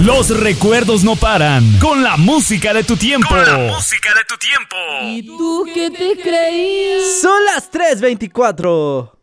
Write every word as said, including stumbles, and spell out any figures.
Los recuerdos no paran. Con la música de tu tiempo. Con la música de tu tiempo. ¿Y tú qué te creías? Son las tres veinticuatro.